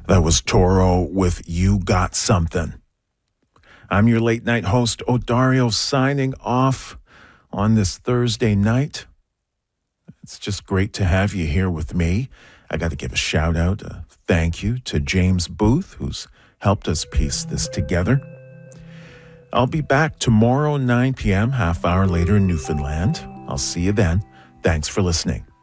That was Toro with You Got Something. I'm your late night host, Odario, signing off on this Thursday night. It's just great to have you here with me. I got to give a shout out, a thank you to James Booth, who's helped us piece this together. I'll be back tomorrow, 9 p.m., half hour later in Newfoundland. I'll see you then. Thanks for listening.